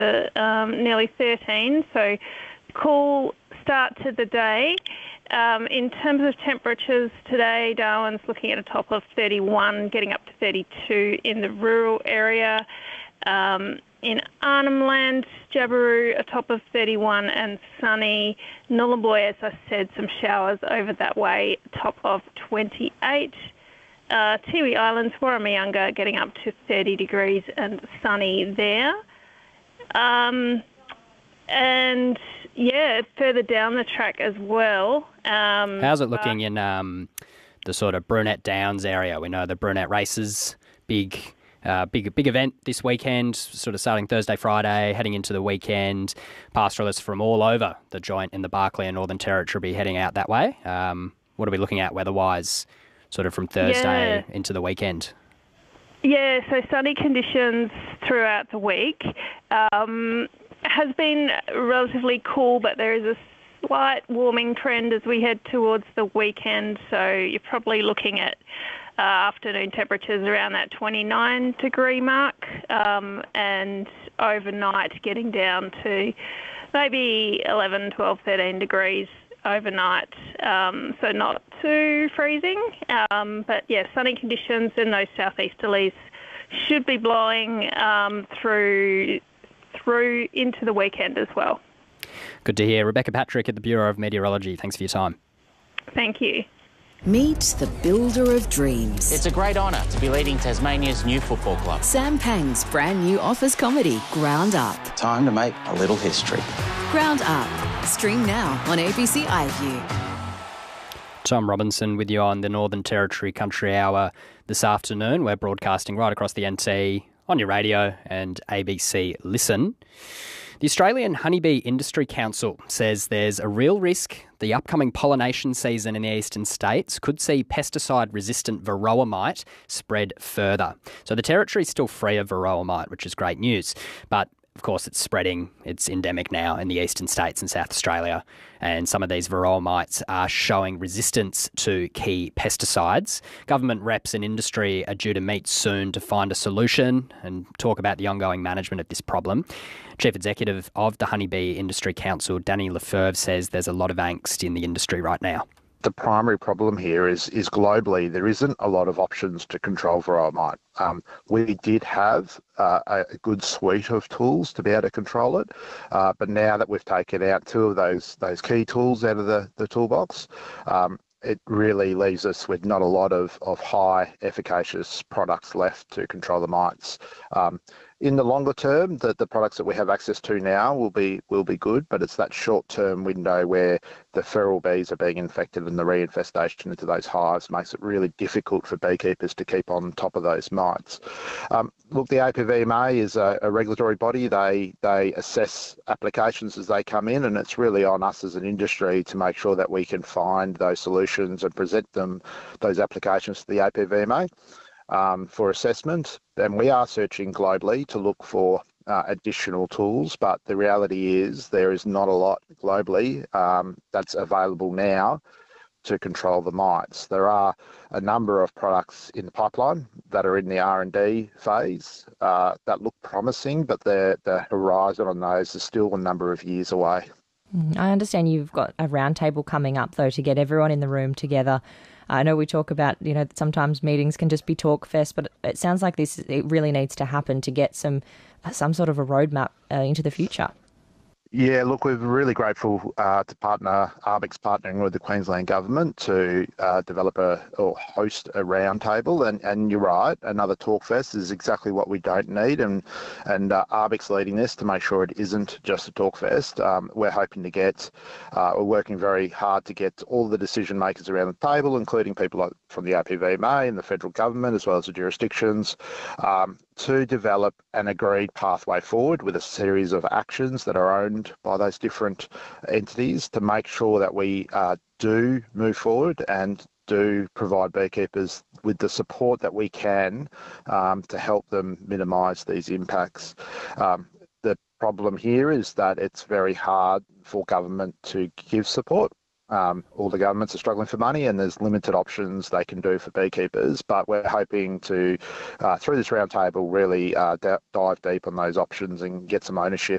nearly 13, so cool start to the day. In terms of temperatures today, Darwin's looking at a top of 31, getting up to 32 in the rural area. In Arnhem Land, Jabiru, a top of 31 and sunny. Nullarbor, as I said, some showers over that way, top of 28. Tiwi Islands, Warramayunga, getting up to 30 degrees and sunny there. And yeah, further down the track as well. How's it looking in the sort of Brunette Downs area? We know the Brunette races, big event this weekend, sort of starting Thursday, Friday, heading into the weekend. Pastoralists from all over the joint in the Barkly and Northern Territory will be heading out that way. What are we looking at weather-wise, sort of from Thursday into the weekend? Yeah, so sunny conditions throughout the week. Has been relatively cool, but there is a slight warming trend as we head towards the weekend. So you're probably looking at afternoon temperatures around that 29 degree mark, and overnight getting down to maybe 11, 12, 13 degrees overnight. So not too freezing, but yeah, sunny conditions, and those southeasterlies should be blowing through into the weekend as well. Good to hear. Rebecca Patrick at the Bureau of Meteorology. Thanks for your time. Thank you. Meet the builder of dreams. It's a great honour to be leading Tasmania's new football club. Sam Pang's brand new office comedy, Ground Up. Time to make a little history. Ground Up. Stream now on ABC iView. Tom Robinson with you on the Northern Territory Country Hour this afternoon. We're broadcasting right across the NT on your radio and ABC Listen. The Australian Honeybee Industry Council says there's a real risk the upcoming pollination season in the eastern states could see pesticide-resistant varroa mite spread further. So the territory is still free of varroa mite, which is great news, but of course, it's spreading. It's endemic now in the eastern states and South Australia. And some of these varroa mites are showing resistance to key pesticides. Government reps and industry are due to meet soon to find a solution and talk about the ongoing management of this problem. Chief Executive of the Honeybee Industry Council, Danny Lefebvre, says there's a lot of angst in the industry right now. The primary problem here is globally there isn't a lot of options to control varroa mite. We did have a good suite of tools to be able to control it, but now that we've taken out two of those key tools out of the toolbox, it really leaves us with not a lot of high efficacious products left to control the mites. In the longer term, the products that we have access to now will be good, but it's that short-term window where the feral bees are being infected and the reinfestation into those hives makes it really difficult for beekeepers to keep on top of those mites. Look, the APVMA is a regulatory body. They assess applications as they come in, and it's really on us as an industry to make sure that we can find those solutions and present those applications to the APVMA. For assessment, and we are searching globally to look for additional tools, but the reality is there is not a lot globally that's available now to control the mites. There are a number of products in the pipeline that are in the R&D phase that look promising, but the horizon on those is still a number of years away. I understand you've got a roundtable coming up, though, to get everyone in the room together. I know we talk about, sometimes meetings can just be talk fest, but it sounds like it really needs to happen to get some sort of a roadmap into the future. Yeah, look, we're really grateful to partner, ARBIC's partnering with the Queensland Government to develop or host a roundtable. And you're right, another talk fest is exactly what we don't need. And ARBIC's leading this to make sure it isn't just a talk fest. We're hoping to we're working very hard to get all the decision makers around the table, including people like from the APVMA and the federal government, as well as the jurisdictions, to develop an agreed pathway forward with a series of actions that are owned by those different entities to make sure that we do move forward and do provide beekeepers with the support that we can to help them minimise these impacts. The problem here is that it's very hard for government to give support. all the governments are struggling for money and there's limited options they can do for beekeepers. But we're hoping to, through this roundtable, really dive deep on those options and get some ownership